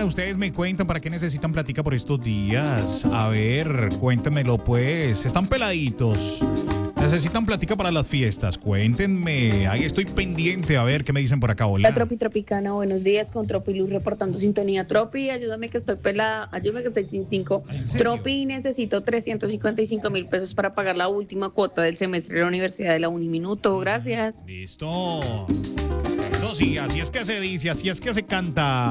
ustedes me cuentan para qué necesitan platica por estos días. A ver, cuéntenmelo pues. Están peladitos. Necesitan platica para las fiestas. Cuéntenme. Ahí estoy pendiente a ver qué me dicen por acá. Hola. La Tropi Tropicana, buenos días, con Tropi Luz reportando sintonía. Tropi, ayúdame que estoy pelada, ayúdame que estoy sin 5. ¿En serio? Tropi, necesito 355.000 pesos para pagar la última cuota del semestre de la Universidad de la Uniminuto. Gracias. Listo. Eso sí, así es que se dice, así es que se canta.